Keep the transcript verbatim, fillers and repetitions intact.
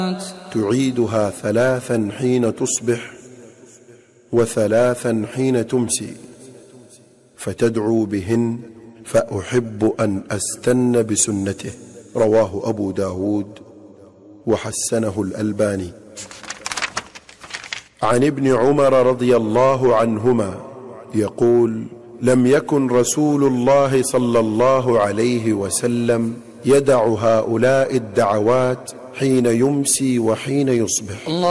تعيدها ثلاثا حين تصبح وثلاثا حين تمسي، فتدعو بهن فأحب أن أستن بسنته. رواه أبو داود وحسنه الألباني. عن ابن عمر رضي الله عنهما يقول: لم يكن رسول الله صلى الله عليه وسلم يدع هؤلاء الدعوات حين يمسي وحين يصبح.